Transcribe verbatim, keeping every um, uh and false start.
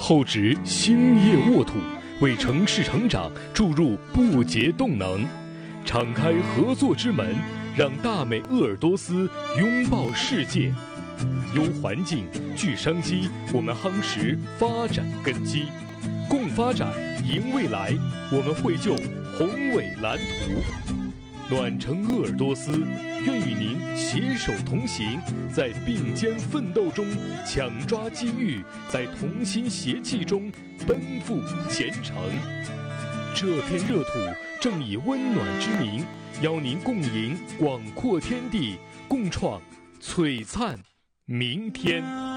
厚植兴业沃土，为城市成长注入不竭动能。敞开合作之门，让大美鄂尔多斯拥抱世界。优环境聚商机，我们夯实发展根基，共发展赢未来，我们绘就宏伟蓝图。暖城鄂尔多斯愿与您携手同行，在并肩奋斗中抢抓机遇，在同心协气中奔赴前程。这片热土正以温暖之名，邀您共迎广阔天地，共创璀璨明天。